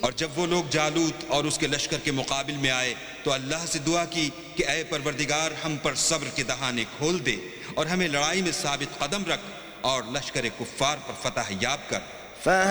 और जब वो लोग जालूत और उसके लश्कर के मुकाबिल में आए तो अल्लाह से दुआ की कि ऐ परवरदिगार, हम पर सब्र के दहाने खोल दे और हमें लड़ाई में साबित कदम रख और लश्कर कुफ्फार पर फतह याब कर।